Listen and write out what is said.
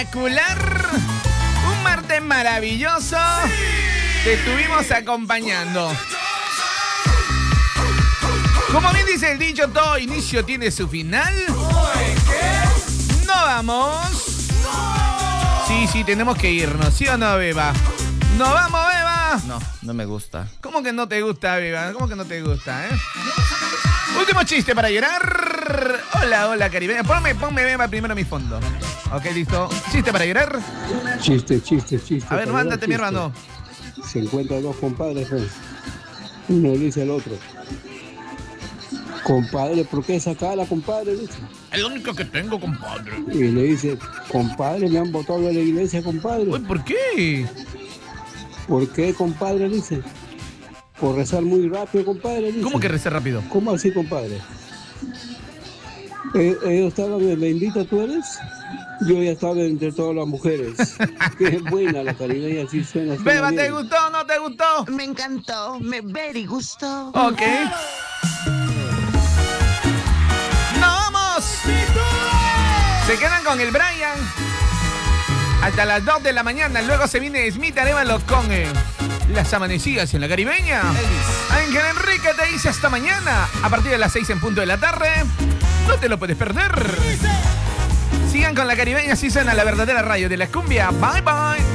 espectacular. Un martes maravilloso. Te estuvimos acompañando. Como bien dice el dicho, todo inicio tiene su final. ¿No vamos? Sí, tenemos que irnos, ¿sí o no, Beba? ¿No vamos, Beba? No me gusta. ¿Cómo que no te gusta, Beba? ¿Cómo que no te gusta, Último chiste para llorar. Hola, caribeña. Ponme, Beba, primero mi fondo. Ok, listo. ¿Chiste para llorar? Chiste. A ver, mándate, mi hermano. Se encuentran dos compadres, pues. Uno le dice al otro: compadre, ¿por qué esa cara, compadre? Dice. Es lo único que tengo, compadre. Y le dice: compadre, me han botado de la iglesia, compadre. Uy, ¿por qué? ¿Por qué, compadre? Dice. Por rezar muy rápido, compadre. Dice. ¿Cómo que recé rápido? ¿Cómo así, compadre? Ellos estaban en bendita tú eres. Yo ya estaba entre todas las mujeres. Qué buena la caribeña, así suena. Beba, bien. ¿te gustó o no te gustó? Me encantó, me very gustó. Ok. ¡Nos vamos! Se quedan con el Brian hasta las 2 de la mañana. Luego se viene Smith Arevalo con las amanecidas en la caribeña. Ángel Enrique te dice hasta mañana a partir de las 6 en punto de la tarde. No te lo puedes perder. Sigan con la caribeña, así suena la verdadera radio de la cumbia. Bye, bye.